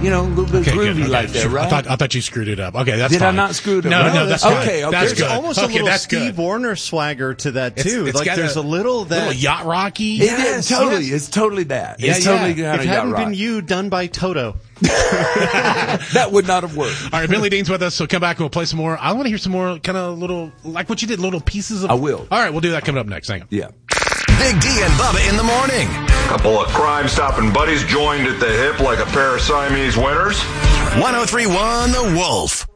a little bit groovy like that, right? I thought you screwed it up. Okay, that's Did fine. I not screw it up? No, that's good. Okay. That's There's good. almost a little Steve Wariner swagger to that too. It's got there's a little yacht rocky. Yes, totally. It's totally that. Yeah, it's totally If kind it of yacht hadn't rock. been you, done by Toto. That would not have worked. All right, Billy Dean's with us, so come back and we'll play some more. I want to hear some more kind of little, like what you did, little pieces of. I will. All right, we'll do that coming up next. Hang on. Yeah. Big D and Bubba in the morning. Couple of crime-stopping buddies joined at the hip like a pair of Siamese winners. 103.1 The Wolf.